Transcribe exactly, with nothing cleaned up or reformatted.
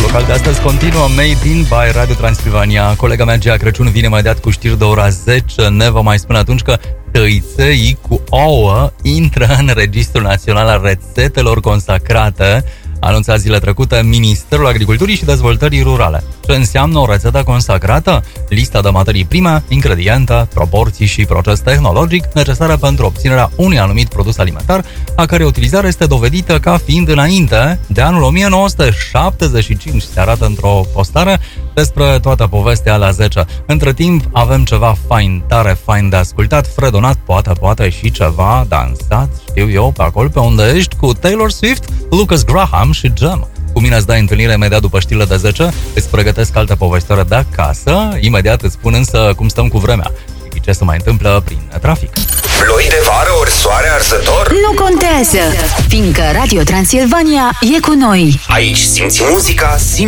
local de astăzi continuă Made in by Radio Transilvania. Colega mea, Gea Crăciun, vine imediat cu știri de ora zece. Ne va mai spune atunci că tăiței cu ouă intră în Registrul Național al Rețetelor Consacrate, anunța zile trecute Ministerul Agriculturii și Dezvoltării Rurale. Ce înseamnă o rețetă consacrată? Lista de materii prime, ingrediente, proporții și proces tehnologic necesare pentru obținerea unui anumit produs alimentar, a cărei utilizare este dovedită ca fiind înainte de anul o mie nouă sute șaptezeci și cinci, se arată într-o postare despre toată povestea la zece. Între timp avem ceva fain, tare fain de ascultat, fredonat, poate, poate și ceva dansat, știu eu, pe acolo pe unde ești, cu Taylor Swift, Lucas Graham și Gem. Cu mine îți dai întâlnire imediat după știrile de zece, îți pregătesc alte povestioare de acasă, imediat îți spun însă cum stăm cu vremea și ce se mai întâmplă prin trafic. Ploi de vară ori soare arzător? Nu contează, fiindcă Radio Transilvania e cu noi. Aici simți muzica, simți